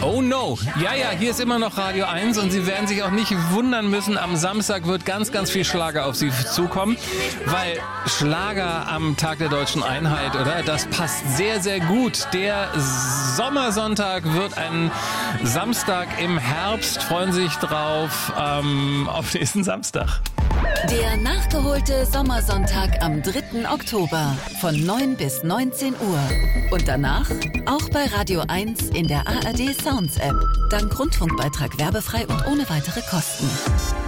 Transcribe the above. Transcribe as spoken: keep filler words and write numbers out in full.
Oh no. Ja, ja, hier ist immer noch Radio eins und Sie werden sich auch nicht wundern müssen, am Samstag wird ganz, ganz viel Schlager auf Sie zukommen, weil Schlager am Tag der Deutschen Einheit, oder? Das passt sehr, sehr gut. Der Sommersonntag wird ein Samstag im Herbst. Freuen Sie sich drauf ähm, auf nächsten Samstag. Der nachgeholte Sommersonntag am dritten Oktober von neun bis neunzehn Uhr. Und danach auch bei Radio eins in der A R D Sounds App. Dank Rundfunkbeitrag werbefrei und ohne weitere Kosten.